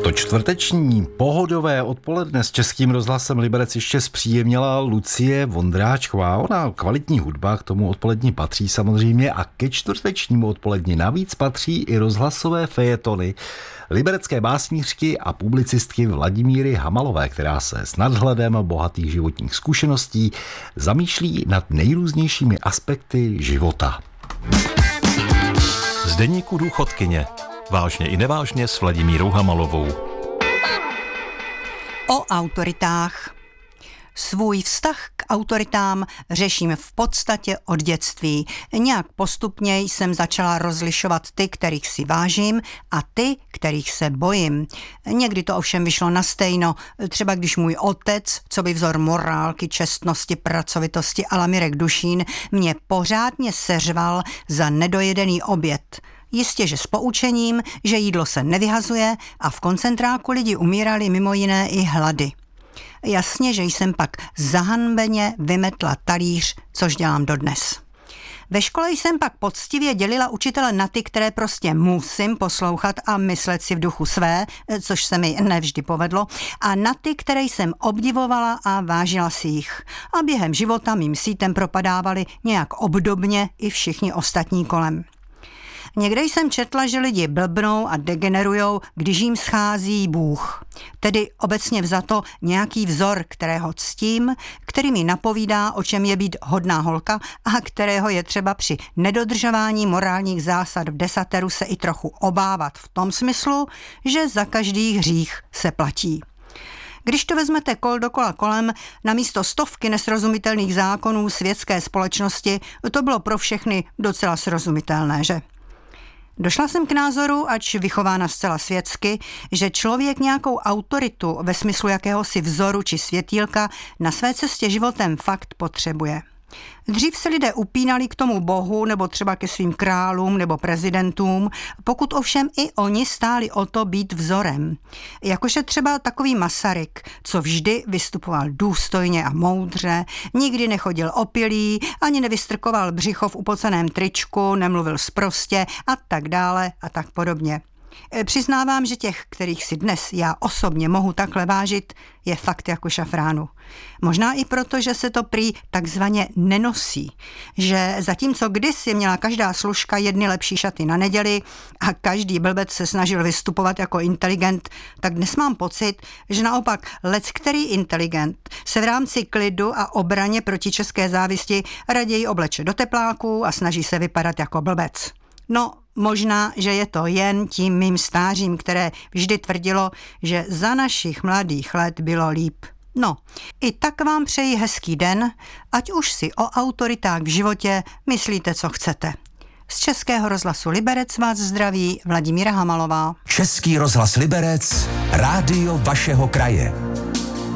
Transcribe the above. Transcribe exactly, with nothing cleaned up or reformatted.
To čtvrteční pohodové odpoledne s Českým rozhlasem Liberec ještě zpříjemnila Lucie Vondráčková. Ona kvalitní hudba k tomu odpolední patří samozřejmě a ke čtvrtečnímu odpoledni navíc patří i rozhlasové fejetony liberecké básnířky a publicistky Vladimíry Hamalové, která se s nadhledem bohatých životních zkušeností zamýšlí nad nejrůznějšími aspekty života. Z deníku důchodkyně. Vážně i nevážně s Vladimírou Hamalovou. O autoritách. Svůj vztah k autoritám řeším v podstatě od dětství. Nějak postupně jsem začala rozlišovat ty, kterých si vážím, a ty, kterých se bojím. Někdy to ovšem vyšlo nastejno, třeba když můj otec, co by vzor morálky, čestnosti, pracovitosti a la Mirek Dušín, mě pořádně seřval za nedojedený oběd. Jistě, že s poučením, že jídlo se nevyhazuje a v koncentráku lidi umírali mimo jiné i hlady. Jasně, že jsem pak zahanbeně vymetla talíř, což dělám dodnes. Ve škole jsem pak poctivě dělila učitele na ty, které prostě musím poslouchat a myslet si v duchu své, což se mi nevždy povedlo, a na ty, které jsem obdivovala a vážila si jich. A během života mým sítem propadávali nějak obdobně i všichni ostatní kolem. Někde jsem četla, že lidi blbnou a degenerujou, když jim schází Bůh. Tedy obecně vzato nějaký vzor, kterého ctím, který mi napovídá, o čem je být hodná holka a kterého je třeba při nedodržování morálních zásad v desateru se i trochu obávat v tom smyslu, že za každý hřích se platí. Když to vezmete kol dokola kolem, na místo stovky nesrozumitelných zákonů světské společnosti, to bylo pro všechny docela srozumitelné, že? Došla jsem k názoru, ač vychována zcela světsky, že člověk nějakou autoritu ve smyslu jakéhosi vzoru či světýlka na své cestě životem fakt potřebuje. Dřív se lidé upínali k tomu bohu nebo třeba ke svým králům nebo prezidentům, pokud ovšem i oni stáli o to být vzorem. Jakože třeba takový Masaryk, co vždy vystupoval důstojně a moudře, nikdy nechodil opilý, ani nevystrkoval břicho v upoceném tričku, nemluvil sprostě a tak dále a tak podobně. Přiznávám, že těch, kterých si dnes já osobně mohu takhle vážit, je fakt jako šafránu. Možná i proto, že se to prý takzvaně nenosí. Že zatímco kdysi měla každá služka jedny lepší šaty na neděli a každý blbec se snažil vystupovat jako inteligent, tak dnes mám pocit, že naopak leckterý inteligent se v rámci klidu a obraně proti české závisti raději obleče do tepláků a snaží se vypadat jako blbec. No, možná, že je to jen tím mým stářím, které vždy tvrdilo, že za našich mladých let bylo líp. No, i tak vám přeji hezký den, ať už si o autoritách v životě myslíte, co chcete. Z Českého rozhlasu Liberec vás zdraví Vladimíra Hamalová. Český rozhlas Liberec, rádio vašeho kraje.